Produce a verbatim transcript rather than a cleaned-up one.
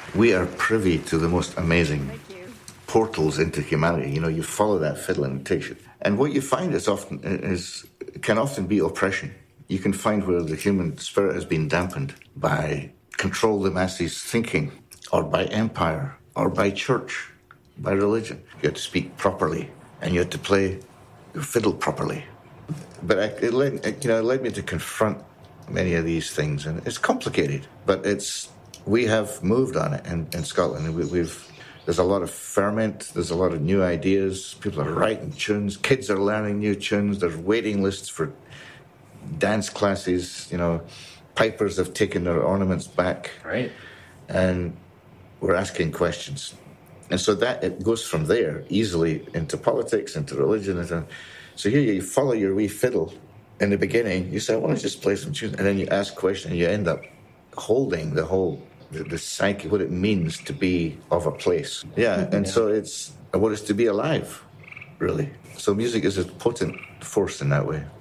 We are privy to the most amazing portals into humanity. You know, you follow that fiddle and it takes you. And what you find is often is can often be oppression. You can find where the human spirit has been dampened by control the masses thinking, or by empire, or by church, by religion. You had to speak properly, and you had to play your fiddle properly. But it led, you know, it led me to confront many of these things, and it's complicated. But it's we have moved on it in, in Scotland. We, we've there's a lot of ferment. There's a lot of new ideas. People are writing tunes. Kids are learning new tunes. There's waiting lists for dance classes. You know, pipers have taken their ornaments back. Right. And we're asking questions. And so that it goes from there easily into politics, into religion. Into, so here you follow your wee fiddle. In the beginning, you say, I want to just play some tunes. And then you ask questions, and you end up holding the whole, the, the psyche, what it means to be of a place. Yeah, and yeah. so it's what it's to be alive, really. So music is a potent force in that way.